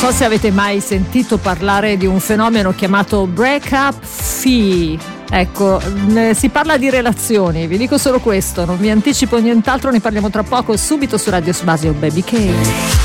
so se avete mai sentito parlare di un fenomeno chiamato break-up fee. Ecco, si parla di relazioni, vi dico solo questo, non vi anticipo nient'altro, ne parliamo tra poco subito su Radio Sbasio Baby K.